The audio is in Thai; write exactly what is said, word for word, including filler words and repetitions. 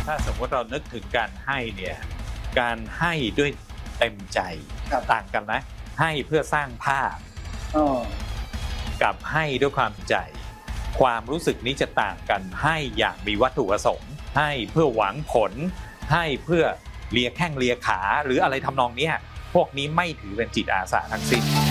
ถ้าสมมติเรานึกถึงการให้เนี่ยการให้ด้วยเต็มใจต่างกันนะให้เพื่อสร้างภาพกับให้ด้วยความใจความรู้สึกนี้จะต่างกันให้อย่างมีวัตถุประสงค์ให้เพื่อหวังผลให้เพื่อเลียแข้งเลียขาหรืออะไรทำนองนี้พวกนี้ไม่ถือเป็นจิตอาสาทั้งสิ้น